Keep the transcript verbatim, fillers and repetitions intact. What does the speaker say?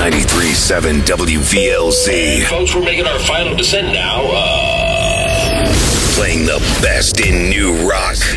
ninety-three point seven W V L Z. Folks, we're making our final descent now. Uh... Playing the best in new rock.